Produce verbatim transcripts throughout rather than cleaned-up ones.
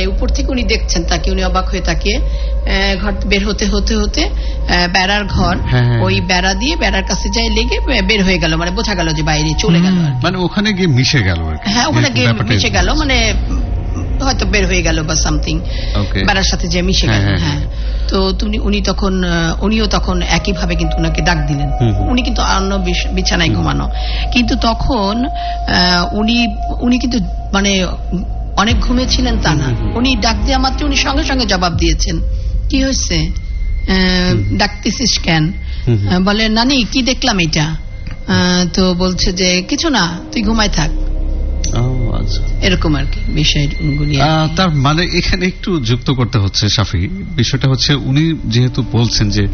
উপর থেকে উনি দেখছেন তাকে, উনি অবাক হয়ে তাকিয়ে ঘর বের হতে হতে হতে বেড়ার ঘর, ওই বেড়া দিয়ে বেড়ার কাছে যাই লেগে বের হয়ে গেল, মানে বোঝা গেল যে বাইরে চলে গেল, মানে ওখানে গিয়ে মিশে গেল। হ্যাঁ, ওখানে গিয়ে মিশে গেল, মানে হয়তো বের হয়ে গেল বা সামথিং, বেড়ার সাথে যে মিশে গেল। হ্যাঁ, তো তুমি উনি তখন উনিও তখন একই ভাবে কিন্তু ওনাকে ডাক দিলেন। উনি কিন্তু অন্য বিছানায় ঘুমানো, কিন্তু তখন উনি উনি কিন্তু মানে অনেক ঘুমিয়েছিলেন তা না, উনি ডাক দেওয়া মাত্র উনি সঙ্গে সঙ্গে জবাব দিয়েছেন, কি হয়েছে, ডাকতেছিস কেন? বলে নানি কি দেখলাম এটা? তো বলছে যে কিছু না, তুই ঘুমায় থাক। এরকম আর কি বিষয়গুলি। তার মানে এখানে একটু যুক্ত করতে হচ্ছে শাফি, বিষয়টা হচ্ছে উনি যেহেতু বলছেন যে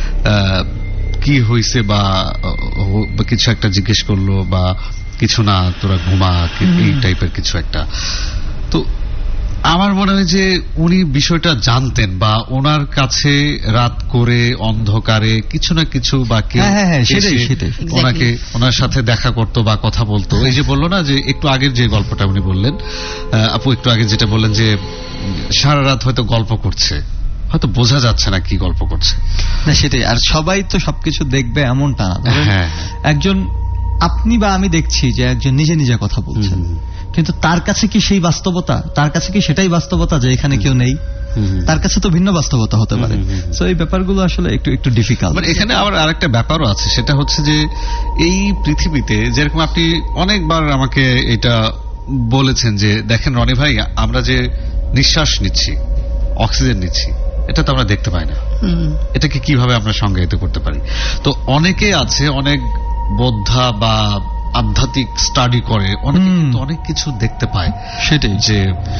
কি হয়েছে বা কিছু একটা জিজ্ঞেস করলো বা কিছু না তোরা ঘুমা, এই টাইপের কিছু একটা, তো আমার মনে হয় যে উনি বিষয়টা জানতেন বা ওনার কাছে রাত করে অন্ধকারে কিছু না কিছু বা কেউ ওনাকে ওনার সাথে দেখা করতো বা কথা বলতো। এই যে বললো না যে একটু আগের যে গল্পটা উনি বললেন, আপু একটু আগে যেটা বললেন যে সারা রাত হয়তো গল্প করছে, হয়তো বোঝা যাচ্ছে না কি গল্প করছে না, সেটাই। আর সবাই তো সবকিছু দেখবে এমনটা না। হ্যাঁ, একজন আপনি বা আমি দেখছি যে একজন নিজে নিজে কথা বলছেন, কিন্তু তার কাছে কি সেই বাস্তবতা, তার কাছে কি সেটাই বাস্তবতা যে এখানে কেউ নেই? তার কাছে তো ভিন্ন বাস্তবতা হতে পারে। তো এই ব্যাপারগুলো আসলে একটু একটু ডিফিকাল্ট। এখানে আবার আরেকটা ব্যাপারও আছে, সেটা হচ্ছে যে এই পৃথিবীতে যেরকম আপনি অনেকবার আমাকে এটা বলেছেন যে দেখেন রনি ভাই, আমরা যে নিঃশ্বাস নিচ্ছি, অক্সিজেন নিচ্ছি, এটা তো আমরা দেখতে পাই না, এটাকে কিভাবে আমরা সংজ্ঞায়িত করতে পারি? তো অনেকে আছে, অনেক বোদ্ধা বা আধ্যাত্মিক স্টাডি করে, অনেকে কিন্তু অনেক কিছু দেখতে পায়। সেটাই যে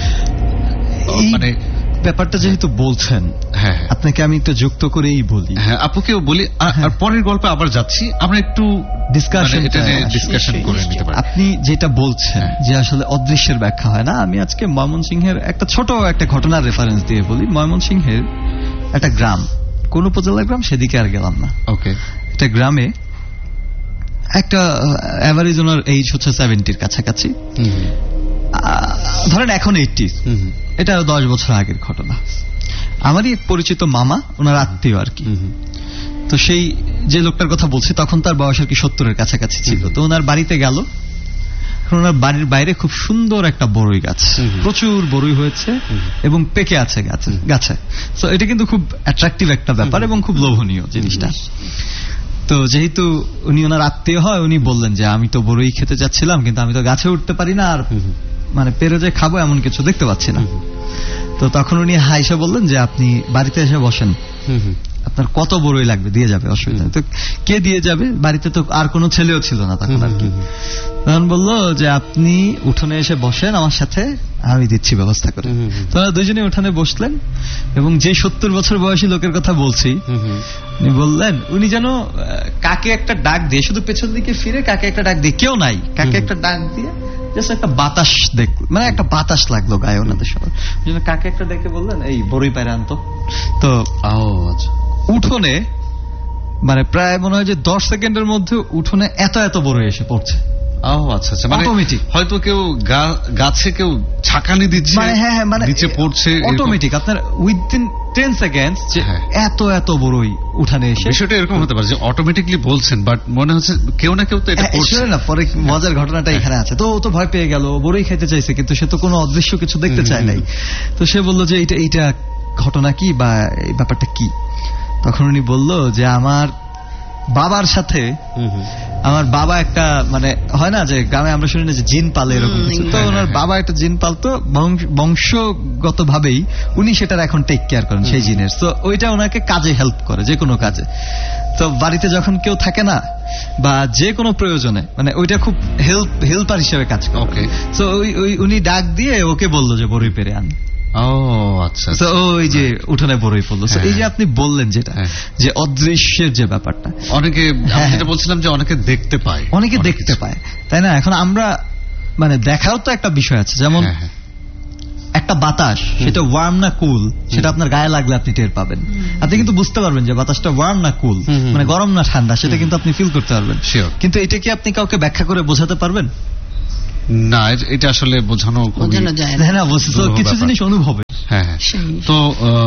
মানে ব্যাপারটা যেহেতু বলছেন, হ্যাঁ আপনাকে আমি একটু যুক্ত করেই বলি। হ্যাঁ, আপুকেও বলি। আর পরের গল্পে আবার যাচ্ছি, আমরা একটু ডিসকাশন ডিসকাশন করে নিতে পারি। আপনি যেটা বলছেন যে আসলে অদৃশ্যের ব্যাখ্যা হয় না, আমি আজকে ময়মনসিংহের একটা ছোট একটা ঘটনার রেফারেন্স দিয়ে বলি। ময়মনসিংহের একটা গ্রাম, কোন উপজেলার গ্রাম সেদিকে আর গেলাম না। ওকে, একটা গ্রামে একটা অ্যাভারেজ ওনার এইজ হচ্ছে সেভেন্টির কাছাকাছি, ধরেন এখন এইটি, এটা দশ বছর আগের ঘটনা। আমারই এক পরিচিত মামা, ওনার আত্মীয় আর কি। তো সেই যে লোকটার কথা বলছি তখন তার বয়স আর কি সত্তরের কাছাকাছি ছিল। তো ওনার বাড়িতে গেল, ওনার বাড়ির বাইরে খুব সুন্দর একটা বড়ই গাছ, প্রচুর বড়ই হয়েছে এবং পেকে আছে গাছে গাছে তো এটা কিন্তু খুব অ্যাট্রাকটিভ একটা ব্যাপার এবং খুব লোভনীয় জিনিসটা। তো যেহেতু উনি ওনার আত্মীয় হয়, উনি বললেন যে আমি তো বড়ই খেতে চাচ্ছিলাম, কিন্তু আমি তো গাছে উঠতে পারি না, আর মানে পেরে যে খাবো এমন কিছু দেখতে পাচ্ছি না। তো তখন উনি হাইসে বললেন যে আপনি বাড়িতে এসে বসেন, আপনার কত বড়ই লাগবে দিয়ে যাবে, অসুবিধা নেই। তো কে দিয়ে যাবে? বাড়িতে তো আর কোনো ছেলেও ছিল না তখন আর কি। তখন বললো যে আপনি উঠোনে এসে বসেন আমার সাথে, আমি দিচ্ছি ব্যবস্থা করে। তো দুইজনে উঠানে বসলেন এবং যে সত্তর বছর বয়সী লোকের কথা বলছি উনি বললেন, উনি যেন কাকে একটা ডাক দিয়ে, শুধু পেছন দিকে ফিরে কাকে একটা ডাক দিয়ে, কেউ নাই, কাকে একটা ডাক দিয়ে জাস্ট একটা বাতাস দেখ, মানে একটা বাতাস লাগলো গায়ে ওনাদের সবার, কাকে একটা ডেকে বললেন এই বড়ই পায়রা আনতো। তো উঠোনে মানে প্রায় মনে হয় যে দশ সেকেন্ডের মধ্যে উঠোনে এত এত বড় এসে পড়ছে। আচ্ছা আচ্ছা, মানে হয়তো কেউ গাছে কেউ ছাকানি দিচ্ছে, মানে হ্যাঁ হ্যাঁ মানে নিচে পড়ছে অটোমেটিক, আপনার উইদিন টেন সেকেন্ডস যে এত এত বড়ই উঠানে এসে। বিষয়টা এরকম হতে পারে যে অটোমেটিকলি বলছেন, বাট মনে হচ্ছে কেউ না কেউ তো এটা করছে না। পরে মজার ঘটনাটা এখানে আছে। তো ও তো ভয় পেয়ে গেল, বড়ই খেতে চাইছে, কিন্তু সে তো কোনো অদৃশ্য কিছু দেখতে চায় নাই। তো সে বলল যে এইটা এইটা ঘটনা কি বা এই ব্যাপারটা কি? তখন উনি বলল যে আমার বাবার সাথে, আমার বাবা একটা মানে হয় না যে গ্রামে আমরা শুনি না যে জিন পালে এরকম কিছু, তো ওনার বাবা একটা জিন পালতো, বংশগত ভাবেই উনি সেটার এখন টেক কেয়ার করেন সেই জিনের। তো ওইটা ওনাকে কাজে হেল্প করে, যে কোনো কাজে। তো বাড়িতে যখন কেউ থাকে না বা যে কোনো প্রয়োজনে মানে ওইটা খুব হেল্প হেল্পার হিসেবে কাজ করে। তো ওই উনি ডাক দিয়ে ওকে বললো যে বড়ই পেরে আন। আচ্ছা, ওই যে উঠোনে বড়ই পড়লো। এই যে আপনি বললেন যেটা যে অদৃশ্যের যে ব্যাপারটা, অনেকে বলছিলাম যে অনেকে দেখতে পায়, অনেকে দেখতে পায়, তাই না? এখন আমরা মানে দেখাও তো একটা বিষয় আছে, যেমন একটা বাতাস, সেটা ওয়ার্ম না কুল সেটা আপনার গায়ে লাগলে আপনি টের পাবেন। আপনি কিন্তু বুঝতে পারবেন যে বাতাসটা ওয়ার্ম না কুল, মানে গরম না ঠান্ডা, সেটা কিন্তু আপনি ফিল করতে পারবেন। কিন্তু এটা কি আপনি কাউকে ব্যাখ্যা করে বোঝাতে পারবেন? না, এটা আসলে বোঝানো বোঝানো যায় না। কিছু জিনিস অনুভবে। তো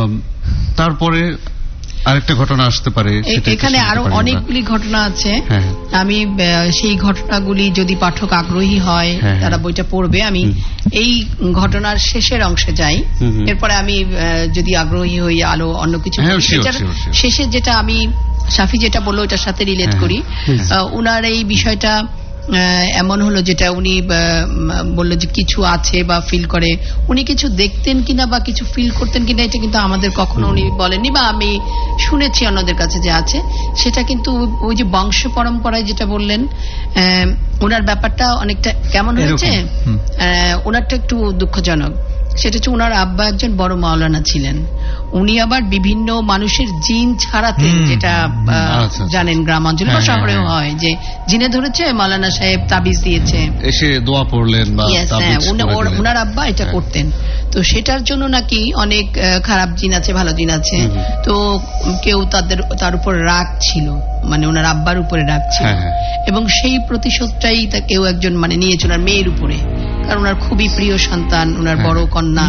তারপরে আরেকটা ঘটনা আসতে পারে, এখানে আরো অনেকগুলি ঘটনা আছে। আমি সেই ঘটনাগুলি যদি পাঠক আগ্রহী হয় তারা বইটা পড়বে। আমি এই ঘটনার শেষের অংশে যাই, এরপরে আমি যদি আগ্রহী হই আলো অন্য কিছু শেষে যেটা আমি শাফি যেটা বললো ওটার সাথে রিলেট করি। উনার এই বিষয়টা এমন হলো যেটা উনি বললো যে কিছু আছে বা ফিল করে, উনি কিছু দেখতেন কিনা বা কিছু ফিল করতেন কিনা এটা কিন্তু আমাদের কখনো উনি বলেননি, বা আমি শুনেছি অন্যদের কাছে যে আছে। সেটা কিন্তু ওই যে বংশ পরম্পরায় যেটা বললেন ওনার ব্যাপারটা অনেকটা কেমন হয়েছে, ওনারটা একটু দুঃখজনক। সেটা হচ্ছে ওনার আব্বা একজন বড় মাওলানা ছিলেন, উনি আবার বিভিন্ন মানুষের জিন ছাড়াতেন, যেটা জানেন গ্রাম অঞ্চলে বা শহরেও হয় যে জিনে ধরেছে মাওলানা সাহেব তাবিজ দিয়েছে এসে দোয়া পড়লেন, ওনার আব্বা এটা করতেন। তো সেটার জন্য নাকি অনেক খারাপ জিন আছে ভালো জিন আছে, তো কেউ তাদের তার উপর রাগ ছিল, মানে ওনার আব্বার উপরে রাগ ছিল, এবং সেই প্রতিশোধটাই কেউ একজন মানে নিয়েছে ওনার মেয়ের উপরে, কারণ ওনার খুবই প্রিয় সন্তান, ওনার বড় কন্যা,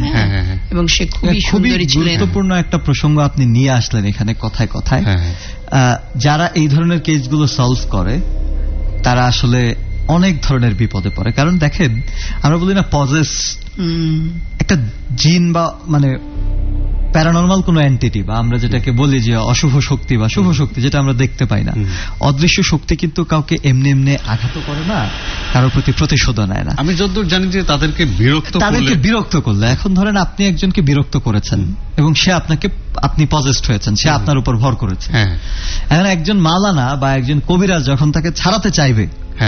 এবং সে খুবই সুন্দরী ছিলেন। গুরুত্বপূর্ণ একটা প্রসঙ্গ আপনি নিয়ে আসলেন এখানে কথায় কথায়। যারা এই ধরনের কেসগুলো সলভ করে তারা আসলে অনেক ধরনের বিপদে পড়ে। কারণ দেখেন, আমরা বলি না পজেস, একটা জিন বা মানে প্যারানর্মাল কোন এন্টিটি, বা আমরা যেটাকে বলি যে অশুভ শক্তি বা শুভ শক্তি, যেটা আমরা দেখতে পাই না, অদৃশ্য শক্তি কিন্তু কাউকে এমনি এমনি আঘাত করে না, কারোর প্রতি প্রতিশোধ নেয় না। আমি যতদূর জানি যে তাদেরকে বিরক্ত তাদেরকে বিরক্ত করলে, এখন ধরেন আপনি একজনকে বিরক্ত করেছেন এবং সে আপনাকে, আপনি পজেসড হয়েছেন, সে আপনার উপর ভর করেছে। এখন একজন মাওলানা বা একজন কবিরাজ যখন তাকে ছাড়াতে চাইবে,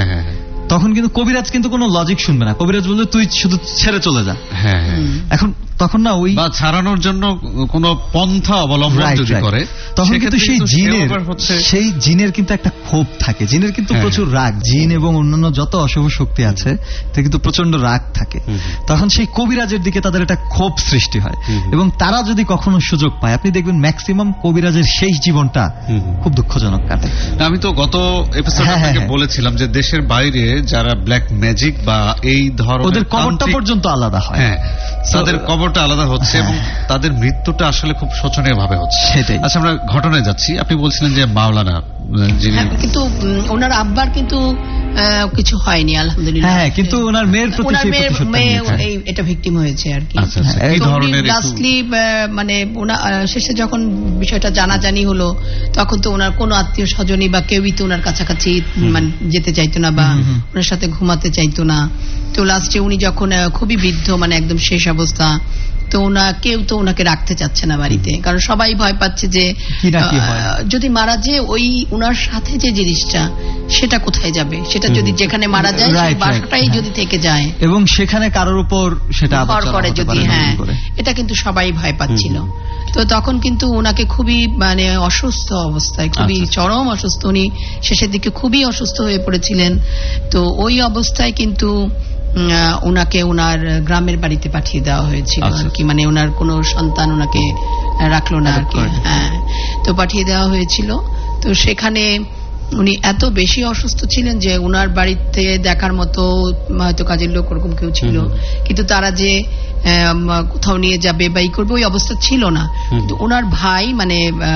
তখন কিন্তু কবিরাজ কিন্তু কোনো লজিক শুনবে না, কবিরাজ বলবে তুই শুধু ছেড়ে চলে যা। এখন তখন না ওই ছাড়ানোর জন্য কোন পন্থা অবলম্বন যদি করে, তখন কিন্তু সেই জিনের সেই জিনের কিন্তু একটা ক্ষোভ থাকে, জিনের কিন্তু প্রচুর রাগ, জিন এবং অন্যান্য যত অশুভ শক্তি আছে তা কিন্তু প্রচন্ড রাগ থাকে। তখন সেই কবিরাজের দিকে তাদের একটা ক্ষোভ সৃষ্টি হয়, এবং তারা যদি কখনো সুযোগ পায়, আপনি দেখবেন ম্যাক্সিমাম কবিরাজের শেষ জীবনটা খুব দুঃখজনক কাটে। আমি তো গত এপিসোডে বলেছিলাম যে দেশের বাইরে যারা ব্ল্যাক ম্যাজিক বা এই ধরনের, ওদের কবরটা পর্যন্ত আলাদা হয়, তাদের কবরটা আলাদা হচ্ছে, এবং তাদের মৃত্যুটা আসলে খুব শোচনীয় ভাবে হচ্ছে। আচ্ছা, আমরা ঘটনায় যাচ্ছি। আপনি বলছিলেন যে মাওলানা, কিন্তু ওনার আব্বার কিন্তু কিছু হয়নি আলহামদুলিল্লাহ, হ্যাঁ, কিন্তু ওনার মেয়ের প্রতি এটা ভিকটিম হয়েছে আর কি। এই ধরনের লাস্টলি মানে শেষে যখন বিষয়টা জানাজানি হলো, তখন তো ওনার কোনো আত্মীয় স্বজনই বা কেউই তো ওনার কাছাকাছি মানে যেতে চাইতো না, বা ওনার সাথে ঘুমাতে চাইতো না। তো লাস্টে উনি যখন খুবই বৃদ্ধ, মানে একদম শেষ অবস্থা, তো ওনা কেউ তো ওনাকে রাখতে চাচ্ছে না বাড়িতে, কারণ সবাই ভয় পাচ্ছে যে যদি মারা যায় ওই উনার সাথে যে জিনিসটা সেটা কোথায় যাবে, সেটা যদি যেখানে মারা যায় সেই বাসাটাই যদি থেকে যায় এবং সেখানে কারোর উপর সেটা আবার করে যদি, হ্যাঁ, এটা কিন্তু সবাই ভয় পাচ্ছিল। তো তখন কিন্তু ওনাকে খুবই মানে অসুস্থ অবস্থায়, খুবই চরম অসুস্থ, উনি শেষের দিকে খুবই অসুস্থ হয়ে পড়েছিলেন। তো ওই অবস্থায় কিন্তু ওনাকে ওনার গ্রামের বাড়িতে পাঠিয়ে দেওয়া হয়েছিল আর কি, মানে ওনার কোনো সন্তান ওনাকে রাখলো না আর কি, হ্যাঁ, তো পাঠিয়ে দেওয়া হয়েছিল। তো সেখানে উনি এত বেশি অসুস্থ ছিলেন যে ওনার বাড়িতে দেখার মতো হয়তো কাজের লোক ওরকম কেউ ছিল, কিন্তু তারা যে কোথাও নিয়ে যাবে বা ই করবে ওই অবস্থা ছিল না। কিন্তু ওনার ভাই মানে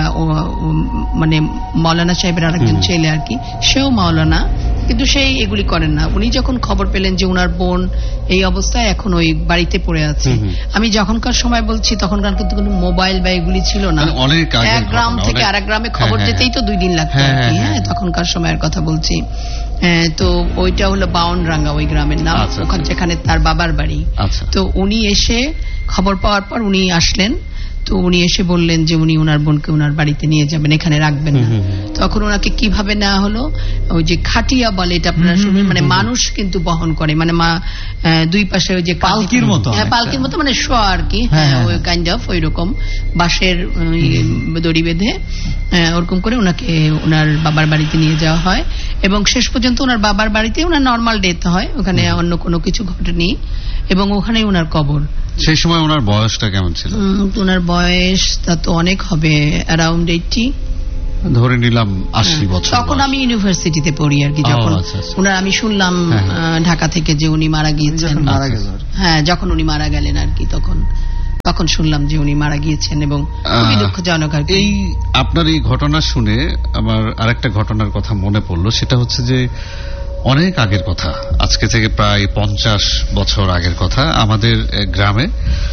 মানে মাওলানা সাহেবের আরেকজন ছেলে আর কি, সেও মাওলানা, কিন্তু সেই এগুলি করেন না। উনি যখন খবর পেলেন যে ওনার বোন এই অবস্থায় এখন ওই বাড়িতে পড়ে আছে, আমি যখনকার সময় বলছি তখনকার কিন্তু কোনো মোবাইল বা এগুলি ছিল না, এক গ্রাম থেকে আরেক গ্রামে খবর যেতেই তো দুই দিন লাগতো আর কি, হ্যাঁ, তখনকার সময়ের কথা বলছি। তো ওইটা হলো বাউনডাঙ্গা ওই গ্রামের নাম, ওখানে যেখানে তার বাবার বাড়ি। তো উনি এসে খবর পাওয়ার পর উনি আসলেন, তো উনি এসে বললেন যে উনি ওনার বোনকে ওনার বাড়িতে নিয়ে যাবেন, এখানে রাখবেন না। তখন ওনাকে কিভাবে নেওয়া হলো, ওই যে খাটিয়া বলে এটা আপনারা শুনবেন, মানে মানুষ কিন্তু বহন করে, মানে মা দুই পাশে ওই যে পালকির মতো, হ্যাঁ পালকির মতো মানে শোয়া আর কি, হ্যাঁ ওই কাইন্ড অফ ওই রকম বাঁশের দড়ি বেঁধে ওরকম করে ওনাকে ওনার বাবার বাড়িতে নিয়ে যাওয়া হয়, এবং শেষ পর্যন্ত ওনার বাবার বাড়িতে ওনার নর্মাল ডেথ হয়, ওখানে অন্য কোনো কিছু ঘটেনি, এবং ওখানে ওনার কবর। সেই সময় ওনার বয়সটা কেমন ছিল? ওনার বয়স তা তো অনেক হবে, অ্যারাউন্ড এইটি, ধরে নিলাম আশি বছর। তখন আমি ইউনিভার্সিটিতে পড়ি আর কি, যখন ওনার আমি শুনলাম ঢাকা থেকে যে উনি মারা গিয়েছেন, হ্যাঁ যখন উনি মারা গেলেন আর কি, তখন তখন শুনলাম যে উনি মারা গিয়েছেন এবং খুবই দুঃখজনক। এই আপনার এই ঘটনা শুনে আমার আরেকটা ঘটনার কথা মনে পড়লো, সেটা হচ্ছে যে অনেক আগের কথা, আজকে থেকে প্রায় পঞ্চাশ বছর আগের কথা। আমাদের গ্রামে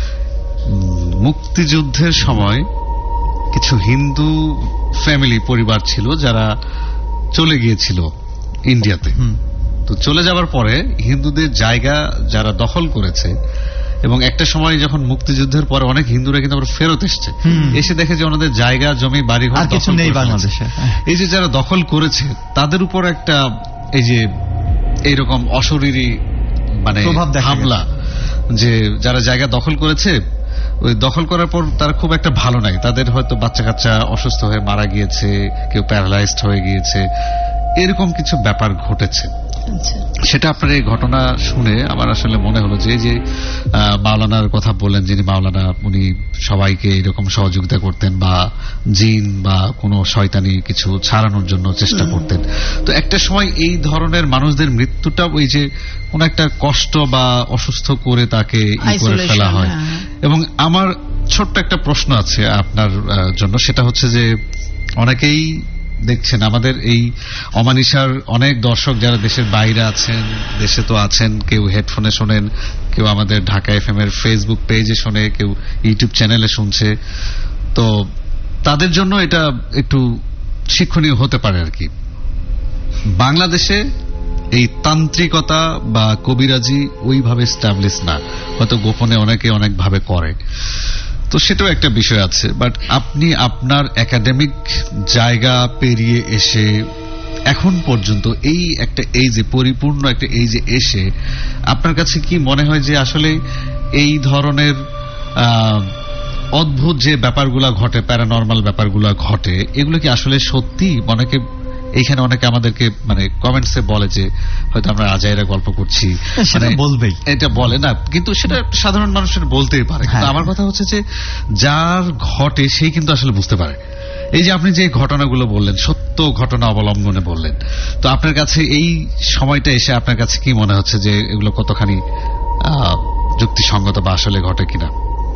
মুক্তিযুদ্ধের সময় কিছু হিন্দু ফ্যামিলি পরিবার ছিল যারা চলে গিয়েছিল ইন্ডিয়াতে। তো চলে যাওয়ার পরে হিন্দুদের জায়গা যারা দখল করেছে, এবং একটা সময় যখন মুক্তিযুদ্ধের পরে অনেক হিন্দুরা কিন্তু আবার ফেরত এসছে, এসে দেখে যে ওনাদের জায়গা জমি বাড়ি ঘর কিছু নেই বাংলাদেশে। এই যে যারা দখল করেছে তাদের উপর একটা এই যে এইরকম অশরীরী মানে হামলা, যে যারা জায়গা দখল করেছে ওই দখল করার পর তারা খুব একটা ভালো নাই, তাদের হয়তো বাচ্চা কাচ্চা অসুস্থ হয়ে মারা গিয়েছে, কেউ প্যারালাইজড হয়ে গিয়েছে, এরকম কিছু ব্যাপার ঘটেছে। সেটা আপনার এই ঘটনা শুনে আমার আসলে মনে হলো যে যে মাওলানার কথা বললেন, যিনি মাওলানা, উনি সবাইকে এরকম সহযোগিতা করতেন বা জিন বা কোনো শয়তানি কিছু ছাড়ানোর জন্য চেষ্টা করতেন। তো একটা সময় এই ধরনের মানুষদের মৃত্যুটা ওই যে কোন একটা কষ্ট বা অসুস্থ করে তাকে ই করে ফেলা হয়। এবং আমার ছোট্ট একটা প্রশ্ন আছে আপনার জন্য, সেটা হচ্ছে যে অনেকেই দেখছেন আমাদের এই অমানিসার অনেক দর্শক যারা দেশের বাইরে আছেন, দেশে তো আছেন, কেউ হেডফোনে শোনেন, কেউ আমাদের ঢাকা এফএম এর ফেসবুক পেজে শোনে, কেউ ইউটিউব চ্যানেলে শুনছে। তো তাদের জন্য এটা একটু শিক্ষণীয় হতে পারে আর কি। বাংলাদেশে এই তান্ত্রিকতা বা কবিরাজি ওইভাবে এস্টাবলিশ না, হয়তো গোপনে অনেকে অনেক ভাবে করে, তো সেটাও একটা বিষয় আছে। বাট আপনি আপনার একাডেমিক জায়গা পেরিয়ে এসে এখন পর্যন্ত এই একটা এই যে পরিপূর্ণ একটা এই যে এসে আপনার কাছে কি মনে হয় যে আসলে এই ধরনের অদ্ভুত যে ব্যাপারগুলা ঘটে, প্যারানর্মাল ব্যাপারগুলা ঘটে, এগুলো কি আসলে সত্যি? অনেকে এইখানে অনেকে আমাদেরকে মানে কমেন্টসে বলে যে হয়তো আমরা আজাইরা গল্প করছি, সেটা বলবেই, এটা বলে না, কিন্তু সেটা সাধারণ মানুষের বলতেই পারে। কিন্তু আমার কথা হচ্ছে যে যার ঘটে সেই কিন্তু আসলে বুঝতে পারে। এই যে আপনি যে ঘটনাগুলো বললেন, সত্য ঘটনা অবলম্বনে বললেন, তো আপনার কাছে এই সময়টা এসে আপনার কাছে কি মনে হচ্ছে যে এগুলো কতখানি যুক্তিসঙ্গত বা আসলে ঘটে কিনা?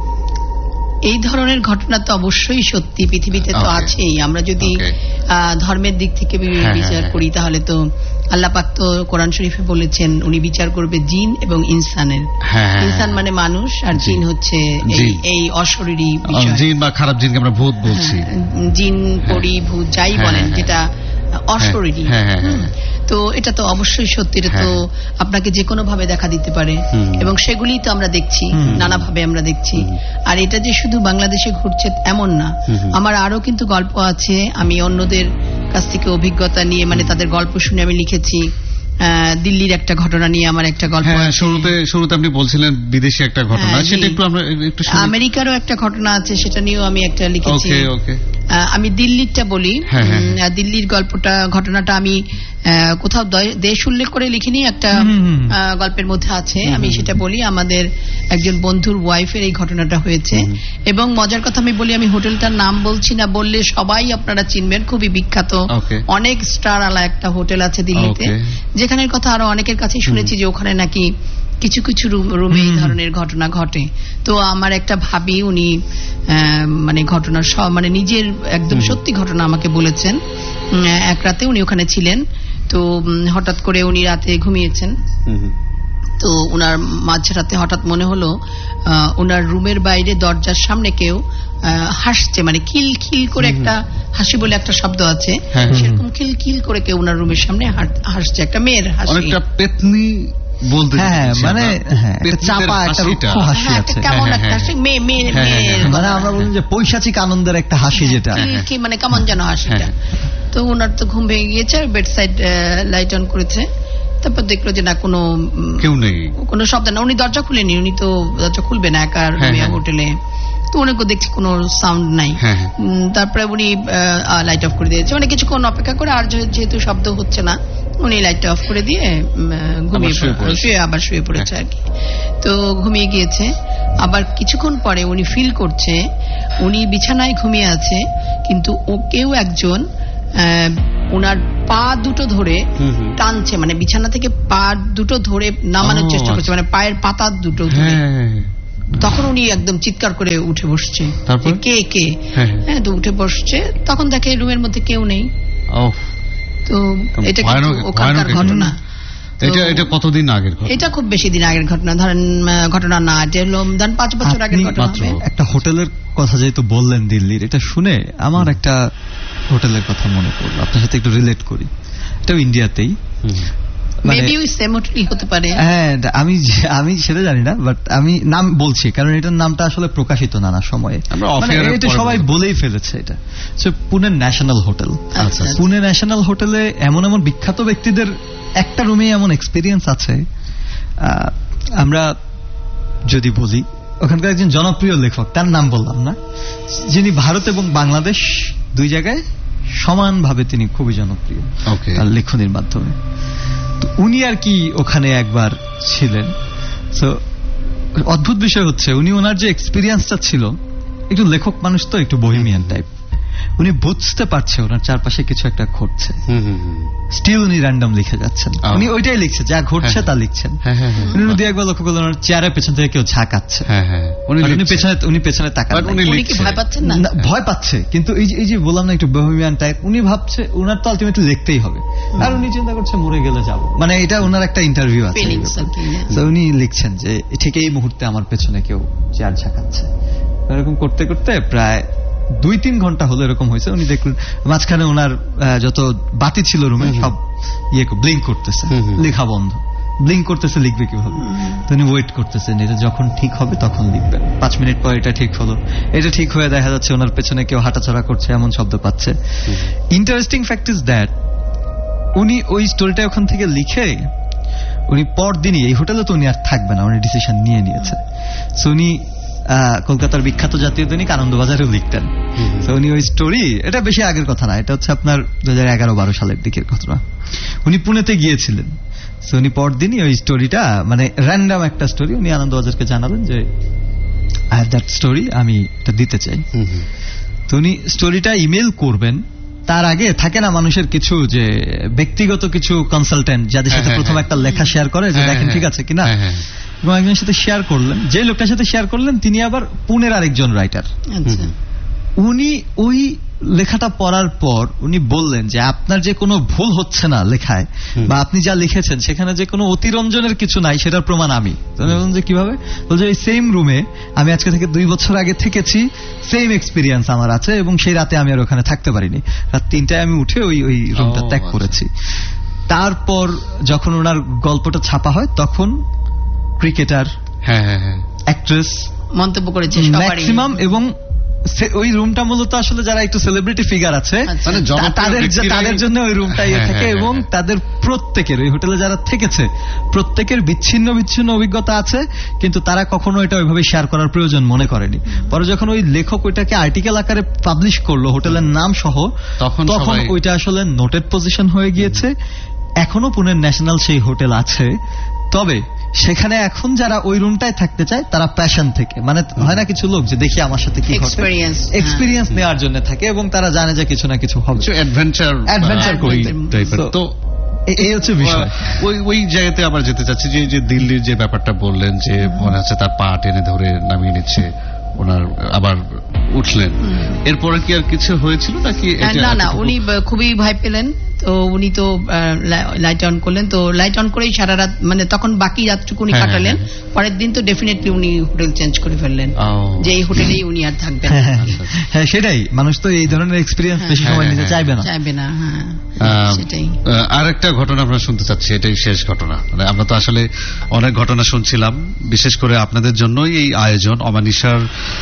এই ধরনের ঘটনা তো অবশ্যই সত্যি, পৃথিবীতে তো আছেই। আমরা যদি ধর্মের দিক থেকে বিচার করি তাহলে তো আল্লাহ পাক তো কোরআন শরীফে বলেছেন উনি বিচার করবে জিন এবং ইনসানের। ইনসান মানে মানুষ, আর জিন হচ্ছে এই অশরীরী বিষয়, জিন বা খারাপ জিনকে আমরা ভূত বলছি, জিন পরি ভূত যাই বলেন, যেটা অশরীরী। তো এটা তো অবশ্যই সত্যি, এটা তো আপনাকে যে কোনো ভাবে দেখা দিতে পারে, এবং সেগুলি তো আমরা দেখছি, নানা ভাবে আমরা দেখছি। আর এটা যে শুধু বাংলাদেশে ঘটছে এমন না, আমার আরো কিন্তু গল্প আছে, আমি অন্যদের কাছ থেকে অভিজ্ঞতা নিয়ে মানে তাদের গল্প শুনে আমি লিখেছি। দিল্লির একটা ঘটনা নিয়ে আমার একটা গল্প। শুরুতে শুরুতে আপনি বলছিলেন বিদেশি একটা ঘটনা, সেটা একটু আমরা একটু শুনি। আমেরিকারও একটা ঘটনা আছে, সেটা নিয়েও আমি একটা লিখেছি। আমি দিল্লিরটা বলি। দিল্লির গল্পটা ঘটনাটা আমি কোথাও দেশ উল্লেখ করে লিখিনি, একটা গল্পের মধ্যে আছে, আমি সেটা বলি। আমাদের একজন বন্ধুর ওয়াইফের এই ঘটনাটা হয়েছে, এবং মজার কথা আমি বলি, আমি হোটেলটার নাম বলছি না, বললে সবাই আপনারা চিনবেন, খুবই বিখ্যাত, অনেক স্টার আলা একটা হোটেল আছে দিল্লিতে, যেখানের কথা আরো অনেকের কাছে শুনেছি যে ওখানে নাকি কিছু কিছু রুমে এই ধরনের ঘটনা ঘটে। তো আমার একটা ভাবি, উনি মানে ঘটনা সব মানে নিজের একদম সত্যি ঘটনা আমাকে বলেছেন। এক রাতে উনি ওখানে ছিলেন, তো হঠাৎ করে উনি রাতে ঘুমিয়েছেন, তো উনার মাঝরাতে হঠাৎ মনে হলো উনার রুমের বাইরে দরজার সামনে কেউ হাসছে, মানে খিল খিল করে একটা হাসি বলে একটা শব্দ আছে, সেরকম খিল খিল করে কেউ উনার রুমের সামনে হাসছে, একটা মেয়ের হাসি, অনেকটা পেতনি বলতে, মানে চাপা একটা রুক্ষ হাসি আছে, কেমন একটা হাসি, মেয়ে মেয়ে মানে আমরা বলি যে পৈশাচিক আনন্দের একটা হাসি, যেটা কি মানে কেমন যেন হাসিটা। তো ওনার তো ঘুম ভেঙে গিয়েছে, বেড সাইড লাইট অন করেছে, তারপর দেখলো যে না কোনো কেউ নেই, কোনো শব্দ না, উনি দরজা খুলেনি, উনি তো দরজা খুলবে না একা হোটেলে, তো উনি দেখছি কোনো সাউন্ড নাই। তারপরে উনি লাইট অফ করে দিয়েছে, মানে কিছুক্ষণ অপেক্ষা করে, আর যেহেতু শব্দ হচ্ছে না উনি লাইটটা অফ করে দিয়ে ঘুমিয়ে শুয়ে আবার শুয়ে পড়েছে আর কি। তো ঘুমিয়ে গিয়েছে, আবার কিছুক্ষণ পরে উনি ফিল করছে উনি বিছানায় ঘুমিয়ে আছে, কিন্তু ও কেউ একজন ওনার পা দুটো ধরে টানছে, মানে বিছানা থেকে পা দুটো ধরে নামানোর চেষ্টা করছে, মানে পায়ের পাতা দুটো ধরে। তখন উনি একদম চিৎকার করে উঠে বসছে, কে কে, হ্যাঁ তো উঠে বসছে, তখন দেখে রুমের মধ্যে কেউ নেই। তো এটা ওখানকার ঘটনা। এটা এটা কতদিন আগের ঘটনা? এটা খুব বেশি দিন আগের ঘটনা, ধরেন ঘটনা না, এটা হলো ধরেন পাঁচ বছর আগের ঘটনা। একটা হোটেলের কথা যেহেতু বললেন দিল্লির, এটা শুনে আমার একটা হোটেলের কথা মনে পড়লো, আপনার সাথে একটু রিলেট করি। এটাও ইন্ডিয়াতেই, হ্যাঁ আমি আমি সেটা জানি না, বাট আমি নাম বলছি কারণ এটার নামটা আসলে প্রকাশিত নানা সময়ে, এটা সবাই বলেই ফেলেছে। এটা Pune national hotel. Pune national হোটেলে এমন এমন বিখ্যাত ব্যক্তিদের একটা রুমে এমন এক্সপিরিয়েন্স আছে। আমরা যদি বলি, ওখানকার একজন জনপ্রিয় লেখক, তার নাম বললাম না, যিনি ভারত এবং বাংলাদেশ দুই জায়গায় সমানভাবে তিনি খুবই জনপ্রিয় তার লেখনীর মাধ্যমে। তো উনি আর কি ওখানে একবার ছিলেন। তো অদ্ভুত বিষয় হচ্ছে, উনি ওনার যে এক্সপিরিয়েন্সটা ছিল, একটু লেখক মানুষ তো, একটু বহিমিয়ান টাইপ, উনি বুঝতে পারছে ওনার চারপাশে কিছু একটা ঘটছে, স্টিল উনি র্যান্ডম লিখে যাচ্ছেন, উনি ওইটাই লিখছে, যা ঘটছে তা লিখছেন। উনি দিয়ে একবার লক্ষ্য করলেন ওনার চেয়ারের পেছন থেকে কেউ ঝাঁকাচ্ছে, উনি পেছনে উনি পেছনে তাকান, ভয় পাচ্ছে, কিন্তু এই যে বললাম না একটু বহিমিয়ান টাইপ, উনি ভাবছে ওনার তো আলটিমেটলি লিখতেই হবে, আর উনি চিন্তা করছে মরে গেলে যাবো, মানে এটা ওনার একটা ইন্টারভিউ আছে, উনি লিখছেন যে ঠিক এই মুহূর্তে আমার পেছনে কেউ চেয়ার ঝাঁকাচ্ছে। এরকম করতে করতে প্রায় দুই তিন ঘন্টা হলো এরকম হয়েছে। উনি দেখলেন মাঝখানে ওনার যত বাতি ছিল রুমে সব ইয়ে ব্লিঙ্ক করতেছে, লেখা বন্ধ, ব্লিঙ্ক করতেছে, লিখবে কিভাবে? তো উনি ওয়েট করতেছেন, এটা যখন ঠিক হবে তখন লিখবেন। পাঁচ মিনিট পর এটা ঠিক হলো, এটা ঠিক হয়ে দেখা যাচ্ছে ওনার পেছনে কেউ হাঁটাচড়া করছে এমন শব্দ পাচ্ছে। ইন্টারেস্টিং ফ্যাক্ট ইজ দ্যাট উনি ওই স্টোরিটা ওখান থেকে লিখে উনি পরদিনই এই হোটেলে তো উনি আর থাকবে না, উনি ডিসিশন নিয়ে নিয়েছে। সো উনি কলকাতার বিখ্যাত জাতীয় দৈনিক আনন্দবাজারেও লিখতেন। তো উনি ওই স্টোরি, এটা বেশি আগের কথা না, এটা হচ্ছে আপনার দু হাজার এগারো বারো সালের দিকের ঘটনা। উনি পুনেতে গিয়েছিলেন, তো উনি পরদিনই ওই স্টোরিটা, মানে র্যান্ডাম একটা স্টোরি, উনি আনন্দবাজারকে জানালেন যে আই হ্যাভ দ্যাট স্টোরি, আমি এটা দিতে চাই। তো উনি স্টোরিটা ইমেল করবেন, তার আগে থাকে না মানুষের কিছু যে ব্যক্তিগত কিছু কনসালটেন্ট যাদের সাথে প্রথম একটা লেখা শেয়ার করে যে দেখেন ঠিক আছে কিনা, এবং একজনের সাথে শেয়ার করলেন, যে লোকটার সাথে শেয়ার করলেন তিনি আবার পুনের আরেকজন রাইটার। উনি ওই লেখাটা পড়ার পর উনি বললেন যে আপনার যে কোনো ভুল হচ্ছে না লেখায়, বা আপনি যা লিখেছেন সেখানে যে কোনো অতিরঞ্জনের কিছু নাই, সেটার প্রমাণ আমি। যে কিভাবে বলছে, এই সেম রুমে আমি আজকে থেকে দুই বছর আগে থেকেছি, সেম এক্সপিরিয়েন্স আমার আছে, এবং সেই রাতে আমি আর ওখানে থাকতে পারিনি, রাত তিনটায় আমি উঠে ওই ওই রুমটা ত্যাগ করেছি। তারপর যখন ওনার গল্পটা ছাপা হয় তখন ক্রিকেটার, অ্যাক্ট্রেস মন্তব্য করেছে ম্যাক্সিমাম, এবং ওই রুমটা মূলত আসলে যারা একটু সেলিব্রিটি ফিগার আছে তাদের জন্য ওই রুমটা ইয়ে থাকে, এবং তাদের প্রত্যেকের ওই হোটেলে যারা থেকেছে প্রত্যেকের বিচ্ছিন্ন বিচ্ছিন্ন অভিজ্ঞতা আছে, কিন্তু তারা কখনো এটা ওইভাবে শেয়ার করার প্রয়োজন মনে করেনি। পরে যখন ওই লেখক ওইটাকে আর্টিকেল আকারে পাবলিশ করলো হোটেলের নাম সহ, তখন ওইটা আসলে নোটেড পজিশন হয়ে গিয়েছে। এখনো পুনের ন্যাশনাল সেই হোটেল আছে, তবে সেখানে এখন যারা ওই রুমটায় থাকতে চায় তারা প্যাশন থেকে, মানে হয় না কিছু লোক যে দেখি আমার সাথে কি ঘটে, এক্সপিরিয়েন্স নেওয়ার জন্য থাকে, এবং তারা জানে যে কিছু না কিছু হবে, অ্যাডভেঞ্চার অ্যাডভেঞ্চার করি টাইপের। তো এই হচ্ছে বিষয়। ওই ওই জায়গাতে আবার যেতে চাচ্ছি, যে যে দিল্লির যে ব্যাপারটা বললেন, যে মনে হচ্ছে তার পা টেনে ধরে নামিয়ে নিচ্ছে, ওনার আবার উঠলেন, এরপরে কি আর কিছু হয়েছিল নাকি? না না, উনি খুবই ভয় পেলেন, তো উনি তো লাইট অন করলেন, তো লাইট অন করেই সারা রাত, মানে তখন বাকি রাতটুকু উনি কাটালেন। পরের দিন তো ডেফিনেটলি উনি হোটেল চেঞ্জ করে ফেললেন, যে এই হোটেলেই উনি আর থাকবেন। হ্যাঁ সেটাই, মানুষ তো এই ধরনের এক্সপিরিয়েন্স বেশি সময় নিতে চাইবে না চাইবে না হ্যাঁ সেটাই। আর একটা ঘটনা আমরা শুনতে চাচ্ছি, এটাই শেষ ঘটনা। মানে আমরা তো আসলে অনেক ঘটনা শুনছিলাম, বিশেষ করে আপনাদের জন্যই এই আয়োজন। অমানিশার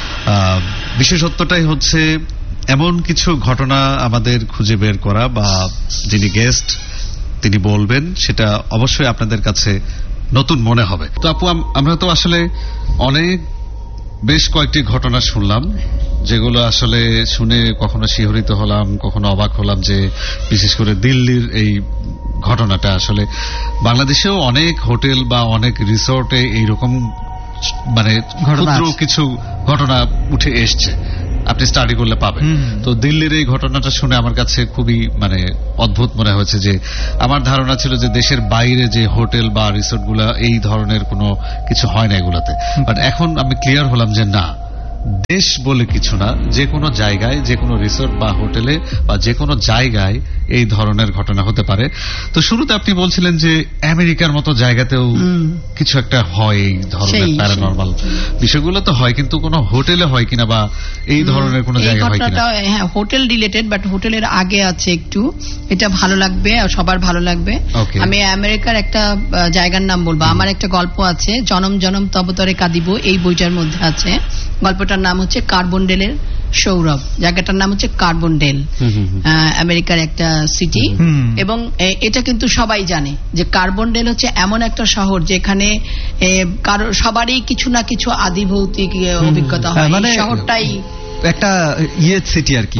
বিশেষত্বটাই হচ্ছে এমন কিছু ঘটনা আমাদের খুঁজে বের করা, বা যিনি গেস্ট তিনি বলবেন সেটা অবশ্যই আপনাদের কাছে নতুন মনে হবে। তো আপু, আমরা তো আসলে অনেক বেশ কয়েকটি ঘটনা শুনলাম, যেগুলো আসলে শুনে কখনো শিহরিত হলাম, কখনো অবাক হলাম, যে বিশেষ করে দিল্লির এই ঘটনাটা আসলে বাংলাদেশেও অনেক হোটেল বা অনেক রিসোর্টে এইরকম মানে ক্ষুদ্র কিছু ঘটনা উঠে এসছে, আপনি স্টাডি করলে পাবেন। তো দিল্লির এই ঘটনাটা শুনে আমার কাছে খুবই মানে অদ্ভুত মনে হয়েছে, যে আমার ধারণা ছিল যে দেশের বাইরে যে হোটেল বা রিসোর্ট গুলা এই ধরনের কোনো কিছু হয় না এগুলাতে, বাট এখন আমি ক্লিয়ার হলাম যে না, দেশ বলে কিছু না, যে কোনো জায়গায় যে কোনো রিসোর্ট বা হোটেলে বা যে কোনো জায়গায় এই ধরনের ঘটনা হতে পারে। তো শুরুতে আপনি বলছিলেন যে আমেরিকার মতো জায়গাতেও কিছু একটা হয় এই ধরনের প্যারানরমাল বিষয়গুলো, তো হয়, কিন্তু কোনো হোটেলে হয় কিনা বা এই ধরনের কোনো জায়গায় হয় কিনা? হ্যাঁ, হোটেল রিলেটেড, বাট হোটেলের আগে আছে একটু, এটা ভালো লাগবে আর সবার ভালো লাগবে। আমি আমেরিকার একটা জায়গার নাম বলবো। আমার একটা গল্প আছে, জনম জনম তবতরে কাঁদিব, এই বইটার মধ্যে আছে। গল্পটার নাম হচ্ছে কার্বনডেলের সৌরভ। জায়গাটার নাম হচ্ছে কার্বনডেল, আমেরিকার একটা সিটি। এবং এটা কিন্তু সবাই জানে যে কার্বনডেল হচ্ছে এমন একটা শহর যেখানে সবারই কিছু না কিছু আদি ভৌতিক অভিজ্ঞতা হয়। মানে শহরটাই একটা ইয়ে সিটি আর কি,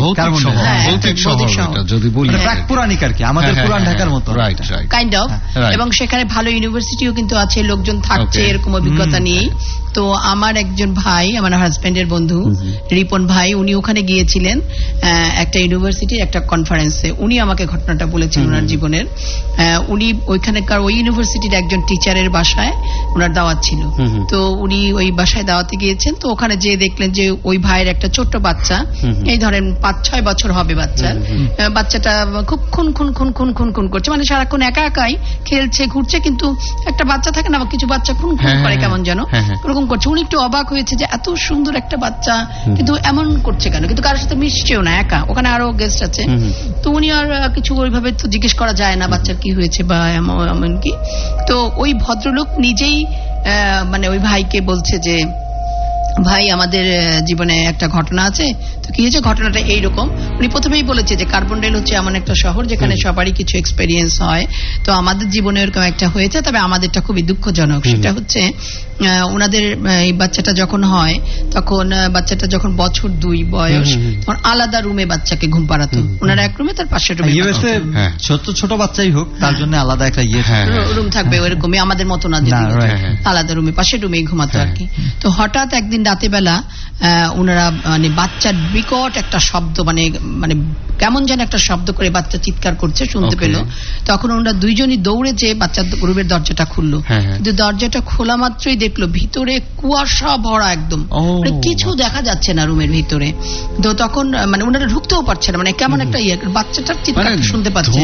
যদি বলি পুরানিক আর কি, আমাদের পুরান ঢাকার মতো কাইন্ড অফ। এবং সেখানে ভালো ইউনিভার্সিটিও কিন্তু আছে, লোকজন থাকছে এরকম অভিজ্ঞতা নিয়ে। তো আমার একজন ভাই, আমার হাজবেন্ডের বন্ধু রিপন ভাই, উনি ওখানে গিয়েছিলেন একটা ইউনিভার্সিটির একটা কনফারেন্সে। উনি আমাকে ঘটনাটা বলেছেন ওনার জীবনের। উনি ওইখানকার ওই ইউনিভার্সিটির একজন টিচারের বাসায় ওনার দাওয়াত ছিল। তো উনি ওই বাসায় দাওয়াতে গিয়েছেন। তো ওখানে যেয়ে দেখলেন যে ওই ভাইয়ের একটা ছোট্ট বাচ্চা, এই ধরেন পাঁচ ছয় বছর হবে বাচ্চার, বাচ্চাটা খুব খুন খুন খুন খুন খুন খুন করছে, মানে সারাক্ষণ একা একাই খেলছে ঘুরছে। কিন্তু একটা বাচ্চা থাকে না, কিছু বাচ্চা খুন খুন করে কেমন যেন ওরকম করছে। উনি একটু অবাক হয়েছে যে এত সুন্দর একটা বাচ্চা কিন্তু এমন করছে কেন, কিন্তু কারোর সাথে মিশছেও না, একা। ওখানে আরো গেস্ট আছে। তো উনি আর কিছু ওইভাবে তো জিজ্ঞেস করা যায় না বাচ্চার কি হয়েছে বা এমন কি। তো ওই ভদ্রলোক নিজেই মানে ওই ভাইকে বলছে যে ভাই, আমাদের জীবনে একটা ঘটনা আছে। তো কি হয়েছে, ঘটনাটা এইরকম। উনি প্রথমেই বলেছে যে কার্বনডেল হচ্ছে এমন একটা শহর যেখানে সবারই কিছু এক্সপেরিয়েন্স হয়। তো আমাদের জীবনে এরকম একটা হয়েছে, তবে আমাদেরটা খুবই দুঃখজনক। সেটা হচ্ছে ওনাদের এই বাচ্চাটা যখন হয়, তখন বাচ্চাটা যখন বছর দুই বয়স, তখন আলাদা রুমে বাচ্চাকে ঘুম পাড়াতো। ওনারা এক রুমে, তার পাশের রুমে ছোট ছোট বাচ্চাই হোক, তার জন্য আলাদা একটা রুম থাকবে, ওইরকমই আমাদের মতো না, আলাদা রুমে পাশের রুমেই ঘুমাতো আর কি। তো হঠাৎ একদিন রাতে বেলা ওনারা মানে বাচ্চার বিকট একটা শব্দ, মানে মানে কেমন যেন একটা শব্দ করে বাচ্চা চিৎকার করছে শুনতে পেল। তখন ওনারা দুইজনই দৌড়ে যে বাচ্চার রুমের দরজাটা খুললো। কিন্তু দরজাটা খোলা মাত্রই দেখলো ভিতরে কুয়াশা ভরা, একদম কিছু দেখা যাচ্ছে না রুমের ভিতরে। তো তখন মানে ওনারা ঢুকতেও পারছে না, মানে কেমন একটা ইয়ে, বাচ্চাটার চিৎকার শুনতে পাচ্ছে,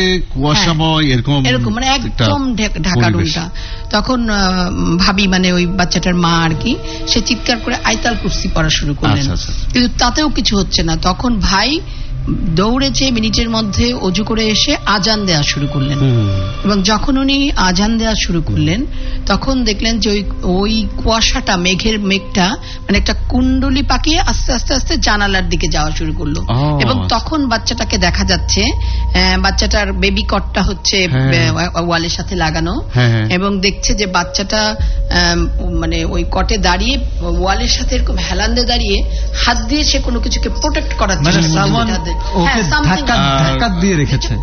এরকম মানে একদম ঢাকা রুমটা। তখন ভাবি মানে ওই বাচ্চাটার মা আর কি, সে চিৎকার করে আইতাল কুরসি পড়া শুরু করলেন, কিন্তু তাতেও কিছু হচ্ছে না। তখন ভাই দৌড়েছে, মিনিটের মধ্যে অজু করে এসে আজান দেওয়া শুরু করলেন। এবং যখন উনি আজান দেওয়া শুরু করলেন, তখন দেখলেন যে ওই ওই কুয়াশাটা, মেঘের মেঘটা মানে একটা কুণ্ডলি পাকিয়ে আস্তে আস্তে আস্তে জানালার দিকে যাওয়া শুরু করলো। এবং তখন বাচ্চাটাকে দেখা যাচ্ছে, বাচ্চাটার বেবি কটটা হচ্ছে ওয়ালের সাথে লাগানো, এবং দেখছে যে বাচ্চাটা মানে ওই কটে দাঁড়িয়ে ওয়ালের সাথে এরকম হেলান দিয়ে দাঁড়িয়ে হাত দিয়ে সে কোনো কিছুকে প্রোটেক্ট করার চেষ্টা করছে। ধাক্কা দিয়ে রেখেছে,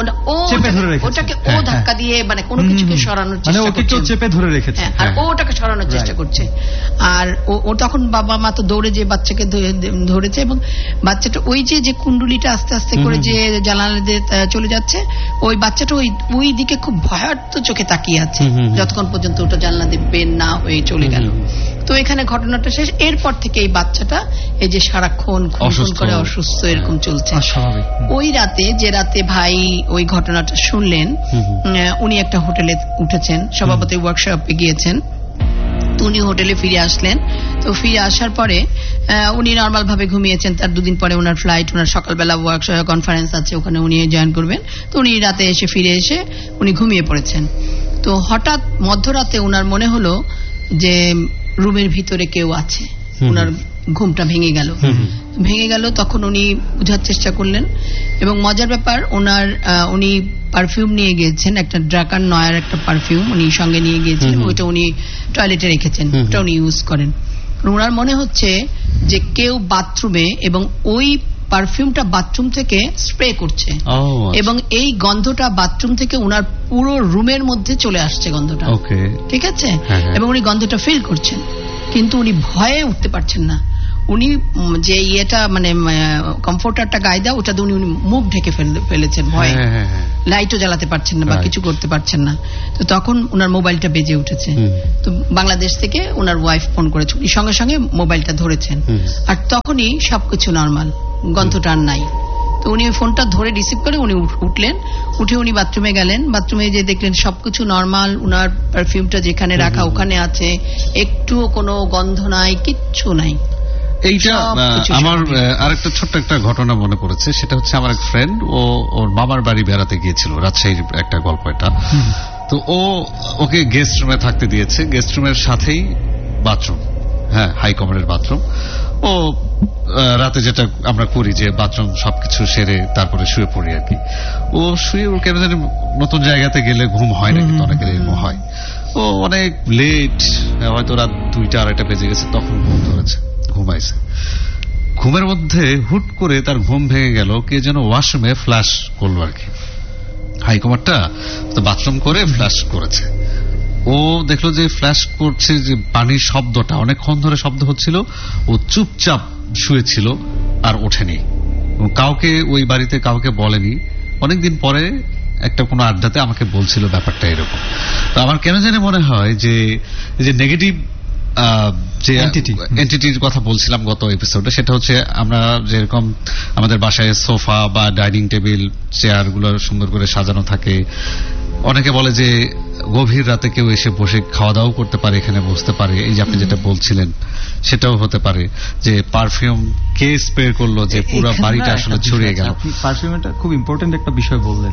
ওটাকে ও ধাক্কা দিয়ে মানে কোনো কিছুকে সরানোর চেষ্টা করছে, চেপে ধরে রেখেছে, আর ও ওটাকে সরানোর চেষ্টা করছে। আর ও তখন বাবা মা তো দৌড়ে যে বাচ্চাকে ধরেছে, এবং বাচ্চাটা ওই যে যে কুণ্ডুলিটা আস্তে আস্তে করে যে জানালা দিয়ে চলে যাচ্ছে, ওই বাচ্চাটা ওই ওই দিকে খুব ভয়ার্থ চোখে তাকিয়ে আছে যতক্ষণ পর্যন্ত ওটা জানলা দিয়ে বের না হয়ে চলে গেল। তো এখানে ঘটনাটা শেষ। এরপর থেকে এই বাচ্চাটা এই যে সারাক্ষণ খুন করে অসুস্থ এরকম চলছে। ওই রাতে যে রাতে ভাই ওই ঘটনাটা শুনলেন, উনি একটা হোটেলে উঠেছেন, সভাপতি ওয়ার্কশপে গিয়েছেন। তো উনি হোটেলে ফিরে আসলেন। তো ফিরে আসার পরে উনি নর্মাল ভাবে ঘুমিয়েছেন। তার দুদিন পরে ওনার ফ্লাইট, ওনার সকালবেলা ওয়ার্কশপ কনফারেন্স আছে, ওখানে উনি জয়েন করবেন। তো উনি রাতে এসে ফিরে এসে উনি ঘুমিয়ে পড়েছেন। তো হঠাৎ মধ্যরাতে ওনার মনে হলো যে রুমের ভিতরে কেউ আছে। ওনার ঘুমটা ভেঙে গেল ভেঙে গেল তখন উনি বোঝার চেষ্টা করলেন। এবং মজার ব্যাপার, ওনার উনি পারফিউম নিয়ে গিয়েছেন, একটা ড্রাকার নয়ার একটা পারফিউম উনি সঙ্গে নিয়ে গিয়েছেন। ওইটা উনি টয়লেটে রেখেছেন, ওটা উনি ইউজ করেন। ওনার মনে হচ্ছে যে কেউ বাথরুমে, এবং ওই পারফিউমটা বাথরুম থেকে স্প্রে করছে, এবং এই গন্ধটা বাথরুম থেকে ওনার পুরো রুমের মধ্যে চলে আসছে গন্ধটা, ঠিক আছে? এবং উনি গন্ধটা ফিল করছেন, কিন্তু উনি ভয়ে উঠতে পারছেন না। উনি যে ইয়েটা মানে কমফোর্টারটা গায়ে দেওয়া ওটা দিয়ে উনি মুখ ঢেকে ফেলেছেন ভয়ে, লাইটও জ্বালাতে পারছেন না বা কিছু করতে পারছেন না। তো তখন ওনার মোবাইলটা বেজে উঠেছে। তো বাংলাদেশ থেকে ওনার ওয়াইফ ফোন করেছে, উনি সঙ্গে সঙ্গে মোবাইলটা ধরেছেন, আর তখনই সবকিছু নর্মাল, গন্ধটা আর নাই। তো উনি ওই ফোনটা ধরে রিসিভ করে উনি উঠলেন, উঠে উনি বাথরুমে গেলেন, বাথরুমে যে দেখলেন সবকিছু নর্মাল, উনার পারফিউমটা যেখানে রাখা ওখানে আছে, একটুও কোনো গন্ধ নাই, কিচ্ছু নাই। এইটা আমার আরেকটা ছোট্ট একটা ঘটনা মনে পড়েছে, সেটা হচ্ছে আমার এক ফ্রেন্ড, ও ওর মামার বাড়ি বেড়াতে গিয়েছিল, রাজশাহীর একটা গল্প এটা। তো ও ওকে গেস্ট রুমে থাকতে দিয়েছে, গেস্ট রুমের সাথেই বাথরুম, হ্যাঁ হাই কমনের বাথরুম। ও রাতে যেটা আমরা করি যে বাথরুম সবকিছু সেরে তারপরে শুয়ে পড়ি আর কি। ও শুয়ে ওর কেন জানি নতুন জায়গাতে গেলে ঘুম হয় না, কিন্তু অনেকের এরকম হয়। ও অনেক লেট, হয়তো রাত দুইটা আড়াইটা বেজে গেছে, তখন ঘুম ধরেছে, ঘুমাইছে। ঘুমের মধ্যে হুট করে তার ঘুম ভেঙে গেল, কে যেন ওয়াশরুমে ফ্ল্যাশ করলো আর কি, হাইকমারটা তো বাথরুম করে ফ্ল্যাশ করেছে। ও দেখলো যে ফ্ল্যাশ করছে, যে পানির শব্দটা অনেকক্ষণ ধরে শব্দ হচ্ছিল, ও চুপচাপ শুয়েছিল আর ওঠেনি, কাউকে ওই বাড়িতে কাউকে বলেনি। অনেকদিন পরে একটা কোনো আড্ডাতে আমাকে বলছিল ব্যাপারটা এরকম। তো আমার কেন জানি মনে হয় যে যে নেগেটিভ যে এন্টিটির কথা বলছিলাম গত এপিসোডে, সেটা হচ্ছে আমরা যেরকম আমাদের বাসায় সোফা বা ডাইনিং টেবিল চেয়ার গুলো সুন্দর করে সাজানো থাকে, অনেকে বলে যে গভীর রাতে কেউ এসে বসে খাওয়া দাওয়া করতে পারে, এখানে বসতে পারে, এই যে আপনি যেটা বলছিলেন সেটাও হতে পারে যে পারফিউম কে স্প্রে করলো যে পুরো বাড়িটা আসলে ছড়িয়ে গেল। পারফিউমটা খুব ইম্পর্টেন্ট একটা বিষয় বললেন।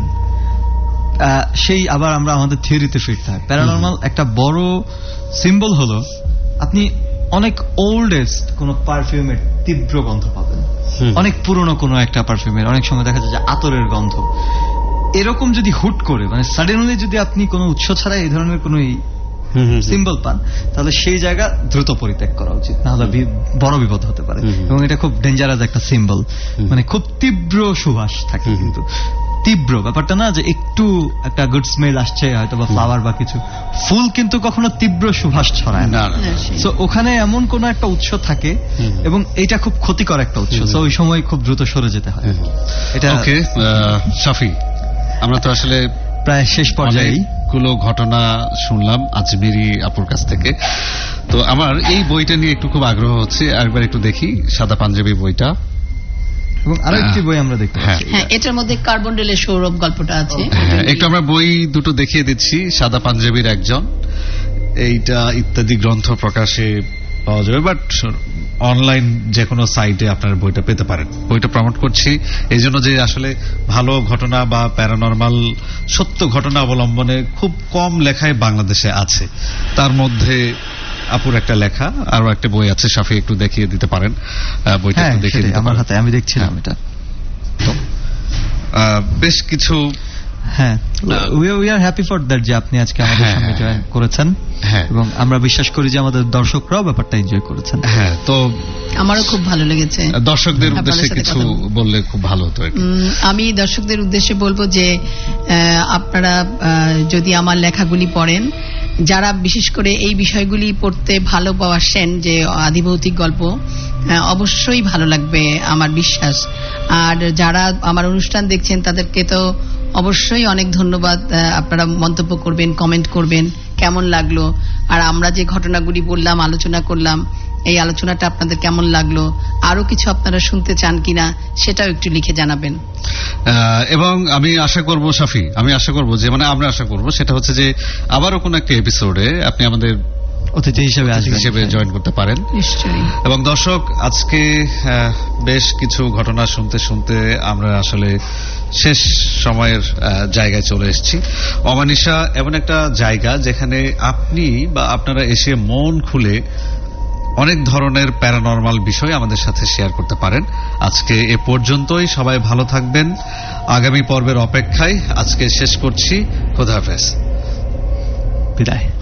সেই আবার আমরা আমাদের থিওরিতে ফিরতে হয়। প্যারানরমাল একটা বড় সিম্বল হলো আপনি অনেক ওল্ডেস্ট কোন পারফিউমের তীব্র গন্ধ পাবেন, অনেক পুরনো কোনো একটা পারফিউমের অনেক সময় দেখা যায় যে আতরের গন্ধ। এরকম যদি হুট করে মানে সাডেনলি যদি আপনি কোনো উৎস ছাড়া এই ধরনের কোন সিম্বল পান, তাহলে সেই জায়গা দ্রুত পরিত্যাগ করা উচিত, নাহলে বড় বিপদ হতে পারে। এবং এটা খুব ডেঞ্জারাস একটা সিম্বল, মানে খুব তীব্র সুবাস থাকে, কিন্তু তীব্র ব্যাপারটা না যে একটু একটা গুড স্মেল আসছে হয়তো বা ফ্লাওয়ার বা কিছু, ফুল কিন্তু কখনো তীব্র সুবাস ছড়ায় না। সো ওখানে এমন কোন একটা উৎস থাকে এবং এটা খুব ক্ষতিকর একটা উৎস, তো ওই সময় খুব দ্রুত সরে যেতে হয়। এটা ওকে শাফি, আমরা তো আসলে প্রায় শেষ পর্যায়ে গুলো ঘটনা শুনলাম আজমেরি আপুর কাছ থেকে। তো আমার এই বইটা নিয়ে একটু খুব আগ্রহ হচ্ছে, আরেকবার একটু দেখি সাদা পাঞ্জাবি বইটা। এবং আরেকটি বই আমরা দেখতে পাচ্ছি, হ্যাঁ এটার মধ্যে কার্বন ডেলের সৌরভ গল্পটা আছে। একটু আমরা বই দুটো দেখিয়ে দিচ্ছি। সাদা পাঞ্জাবির একজন, এইটা ইত্যাদি গ্রন্থ প্রকাশে পাওয়া যাবে, বাট অনলাইন যে কোনো সাইটে আপনার বইটা পেতে পারেন। বইটা প্রমোট করছি এই জন্য যে আসলে ভালো ঘটনা বা প্যারানরমাল সত্য ঘটনা অবলম্বনে খুব কম লেখায় বাংলাদেশে আছে, তার মধ্যে আপুর একটা লেখা, আরো একটা বই আছে। শাফি একটু দেখিয়ে দিতে পারেন বইটা, একটু দেখিয়ে দিতে আমার হাতে, আমি দেখছিলাম এটা। বেশ কিছু, হ্যাঁ we are happy for that যে আপনি আজকে আমাদের সঙ্গে জয়েন করেছেন, এবং আমরা বিশ্বাস করি যে আমাদের দর্শকরাও ব্যাপারটা এনজয় করেছেন। হ্যাঁ, তো আমারও খুব ভালো লেগেছে। দর্শকদের উদ্দেশ্যে কিছু বললে খুব ভালো হতো। আমি দর্শকদের উদ্দেশ্যে বলবো যে আপনারা যদি আমার লেখাগুলি পড়েন, যারা বিশেষ করে এই বিষয়গুলি পড়তে ভালোবাসেন, যে আদিভৌতিক গল্প, অবশ্যই ভালো লাগবে আমার বিশ্বাস। আর যারা আমার অনুষ্ঠান দেখছেন তাদেরকে তো অবশ্যই অনেক ধন্যবাদ। আপনারা মন্তব্য করবেন, কমেন্ট করবেন কেমন লাগলো, আর আমরা যে ঘটনাগুলি বললাম, আলোচনা করলাম, এই আলোচনাটা আপনাদের কেমন লাগলো, আরো কিছু আপনারা শুনতে চান কিনা সেটাও একটু লিখে জানাবেন। এবং আমি আশা করব শাফি, আমি আশা করব যে মানে আমরা আশা করব সেটা হচ্ছে যে আবারও কোন একটা এপিসোডে আপনি আমাদের অতিথি হিসেবে হিসেবে জয়েন করতে পারেন। নিশ্চয়ই। এবং দর্শক, আজকে বেশ কিছু ঘটনা শুনতে শুনতে আমরা আসলে শেষ সময়ের জায়গায় চলে এসেছি। অমানিশা এমন একটা জায়গা যেখানে আপনি বা আপনারা এসে মন খুলে অনেক ধরনের প্যারানরমাল বিষয় আমাদের সাথে শেয়ার করতে পারেন। আজকে এ পর্যন্তই, সবাই ভালো থাকবেন। আগামী পর্বের অপেক্ষায় আজকে শেষ করছি। খোদা হাফেজ, বিদায়।